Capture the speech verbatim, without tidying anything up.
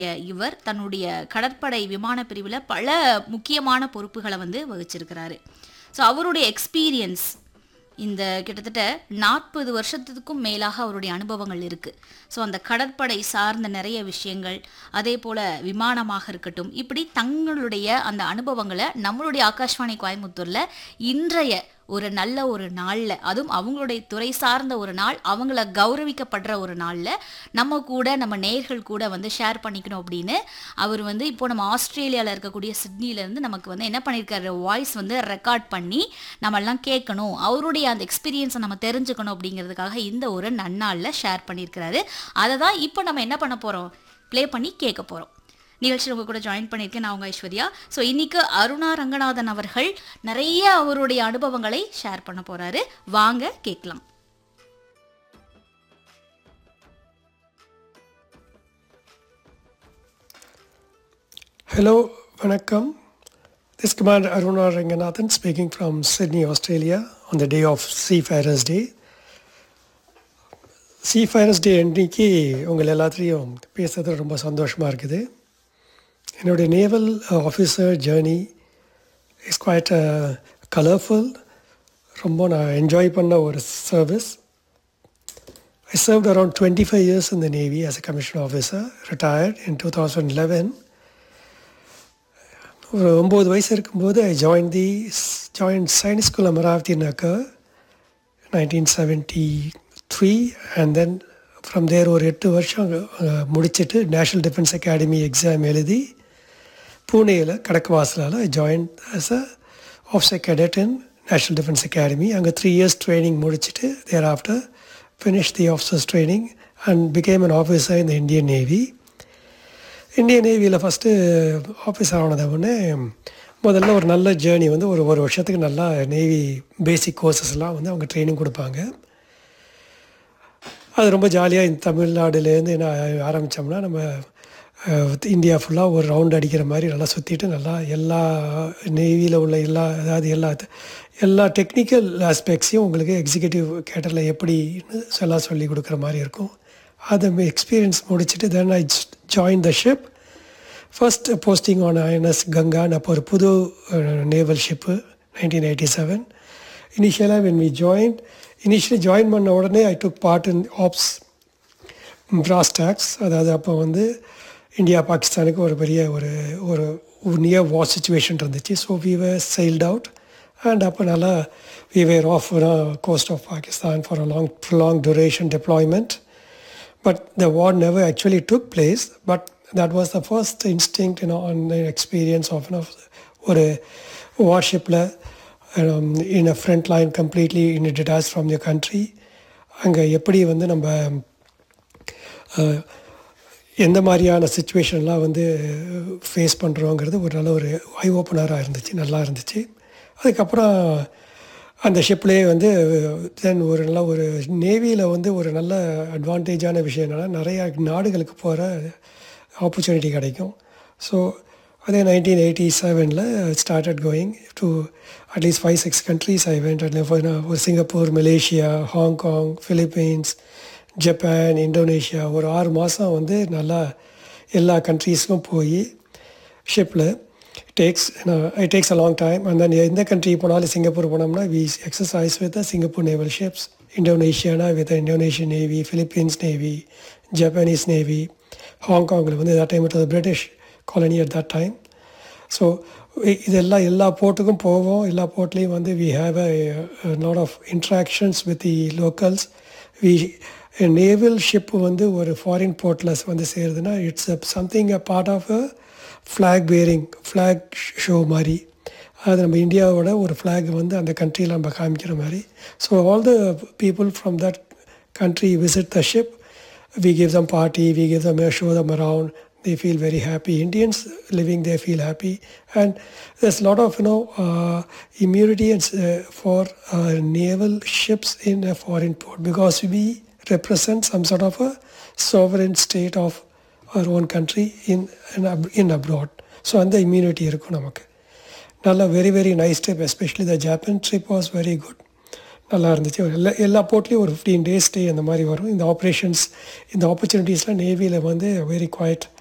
இவர் தன்னுடைய கடற்படை விமான பிரிவுல பல முக்கியமான பொறுப்புகள வந்து வகிச்சிருக்கிறாரு. ஸோ அவருடைய எக்ஸ்பீரியன்ஸ் இந்த கிட்டத்தட்ட நாற்பது வருஷத்துக்கும் மேலாக அவருடைய அனுபவங்கள் இருக்கு. ஸோ அந்த கடற்படை சார்ந்த நிறைய விஷயங்கள், அதே போல விமானமாக இருக்கட்டும், இப்படி தங்களுடைய அந்த அனுபவங்களை நம்மளுடைய ஆகாஷ்வாணி கோயம்புத்தூர்ல இன்றைய ஒரு நல்ல ஒரு நாள்ல, அதுவும் அவங்களுடைய துறை சார்ந்த ஒரு நாள், அவங்கள கௌரவிக்கப்படுற ஒரு நாள்ல நம்ம கூட நம்ம நேயர்கள் கூட வந்து ஷேர் பண்ணிக்கணும் அப்படின்னு அவர் வந்து இப்போ நம்ம ஆஸ்திரேலியாவில் இருக்கக்கூடிய சிட்னில இருந்து நமக்கு வந்து என்ன பண்ணியிருக்காரு, வாய்ஸ் வந்து ரெக்கார்ட் பண்ணி நம்ம எல்லாம் கேட்கணும், அவருடைய அந்த எக்ஸ்பீரியன்ஸை நம்ம தெரிஞ்சுக்கணும் அப்படிங்கிறதுக்காக இந்த ஒரு நன்னாளில் ஷேர் பண்ணியிருக்கிறாரு. அதை தான் இப்போ நம்ம என்ன பண்ண போகிறோம், ப்ளே பண்ணி கேட்க போகிறோம். நிகழ்ச்சியில் உங்க கூட ஜாயின் பண்ணியிருக்கேன் நான் உங்க ஐஸ்வர்யா. ஸோ இன்னைக்கு அருணா ரங்கநாதன் அவர்கள் நிறைய அவருடைய அனுபவங்களை ஷேர் பண்ண போறாரு. வாங்க கேட்கலாம். Hello, vanakkam. This is Commander Aruna Ranganathan speaking from Sydney, Australia on the day of Seafarers Day. Seafarers Day அன்றைக்கி உங்கள் எல்லாத்தையும் பேசுறது ரொம்ப சந்தோஷமாக இருக்குது. என்னுடைய naval officer journey is quite colourful. ரொம்ப நான் என்ஜாய் பண்ண ஒரு service. I served around twenty-five years in the Navy as a commissioned officer, retired in two thousand eleven. ஒரு ஒம்பது வயசு இருக்கும்போது I join the join Sainik school Amaravathi Nagar nineteen seventy three and then from தேர் ஒரு எட்டு வருஷம் முடிச்சுட்டு நேஷ்னல் டிஃபென்ஸ் அகாடமி எக்ஸாம் எழுதி பூனேயில் கடக்கு வாசலால் I join as a officer cadet in national defence academy. அங்கே த்ரீ இயர்ஸ் ட்ரைனிங் முடிச்சுட்டு there after finish the officers training and became an officer in the Indian navy. Indian நேவியில் first officer ஆனதை உடனே முதல்ல ஒரு நல்ல journey வந்து ஒரு ஒரு வருஷத்துக்கு நல்லா நேவி பேசிக் கோர்சஸ்லாம் வந்து அவங்க ட்ரைனிங் கொடுப்பாங்க. அது ரொம்ப ஜாலியாக இந்த தமிழ்நாடுலேருந்து என்ன ஆரம்பித்தோம்னா நம்ம இந்தியா ஃபுல்லாக ஒரு ரவுண்ட் அடிக்கிற மாதிரி நல்லா சுற்றிட்டு நல்லா எல்லா நேவியில் உள்ள எல்லா அதாவது எல்லா எல்லா டெக்னிக்கல் ஆஸ்பெக்ட்ஸையும் உங்களுக்கு எக்ஸிக்யூட்டிவ் கேட்டரில் எப்படின்னு எல்லாம் சொல்லி கொடுக்குற மாதிரி இருக்கும். அதை எக்ஸ்பீரியன்ஸ் முடிச்சுட்டு தென் I join the ship. First posting on INS கங்கான்னு அப்போ ஒரு புது naval ship nineteen eighty seven. இனிஷியலாக when we join initially join பண்ண உடனே ஐ டுக் part in apps brass tax. அதாவது அப்போ வந்து இந்தியா பாகிஸ்தானுக்கு ஒரு பெரிய ஒரு ஒரு நியர் வார் சுச்சுவேஷன் இருந்துச்சு. So we were sailed out and அப்போ நல்லா we were of cost of Pakistan for a long long duration deployment. But the war never actually took place. But that was the first instinct, you know, and the experience of, you know, ஒரு warshipல um, in a front line completely in a detached from your country. அங்கே எப்படி வந்து நம்ம எந்த மாதிரியான சுச்சுவேஷன்லாம் வந்து face பண்ணுறோங்கிறது ஒரு நல்ல ஒரு ஐ ஓப்பனராக இருந்துச்சு, நல்லா இருந்துச்சு. அதுக்கப்புறம் அந்த ஷிப்லேயே வந்து தென் ஒரு நல்ல ஒரு நேவியில் வந்து ஒரு நல்ல அட்வான்டேஜான விஷயம் என்னென்னா நிறையா நாடுகளுக்கு போகிற ஆப்பர்ச்சுனிட்டி கிடைக்கும். ஸோ அதே நைன்டீன் எயிட்டி செவனில் started going to at least five six countries I went. ஒரு Singapore, Malaysia, Hong Kong, Philippines, Japan, Indonesia ஒரு ஆறு மாதம் வந்து நல்லா எல்லா கண்ட்ரீஸ்க்கும் போய் ஷிப்பில் takes you know, it takes a long time. And then in the country போனாலும் சிங்கப்பூர் போனோம்னா we exercise with the Singapore naval ships, Indonesia with the Indonesian Navy, Philippines Navy, Japanese Navy, Hong Kong வந்து that time it was a British colony at that time. So இதெல்லாம் எல்லா போர்ட்டுக்கும் போவோம். எல்லா போர்ட்லேயும் வந்து we have a, a lot of interactions with the locals. we a naval ship வந்து ஒரு foreign போர்ட்டில் வந்து சேருதுன்னா it's something a part of a flag bearing flag show மாதிரி. அது நம்ம இந்தியாவோட ஒரு ஃப்ளாக் வந்து அந்த கண்ட்ரியில் நம்ம காமிக்கிற மாதிரி. So all the people from that country visit the ship. We give them party, we give them show them around. They feel very happy. Indians living there feel happy. And there's a lot of, you know, uh, immunity and, uh, for uh, naval ships in a foreign port because we represent some sort of a sovereign state of our own country in in, in abroad. So and the immunity irukku namakku nalla very very nice trip, especially the Japan trip was very good. நல்லா இருந்துச்சு. எல்லா எல்லா போர்ட்லேயும் ஒரு fifteen days stay அந்த மாதிரி வரும். இந்த operations இந்த ஆப்பர்ச்சுனிட்டிஸ்லாம் நேவியில் வந்து வெரி குவைட்